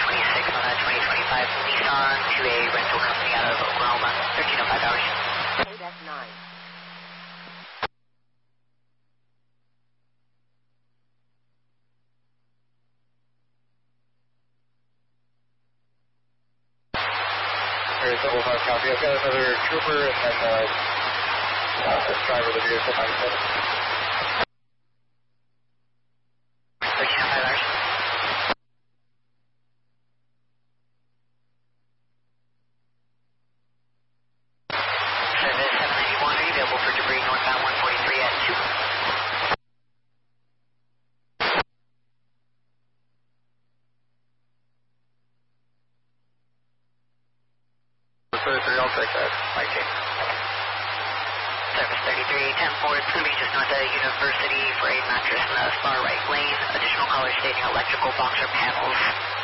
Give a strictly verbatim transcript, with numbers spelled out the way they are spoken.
twenty-six on a twenty twenty-five Nissan to a rental company out of Oklahoma, thirteen oh five hours. Okay, that's nine. Here's double five copy. I've got another trooper and then uh, uh, the driver of the vehicle, ninety-seven. thirteen oh five hours. Service seven ninety-one, are you available for debris northbound one forty-three at two? thirty-three, I'll take that. Mike King. Service thirty-three ten four, it's going to be just north of University for a mattress in the far right lane. Additional caller stating electrical box or panels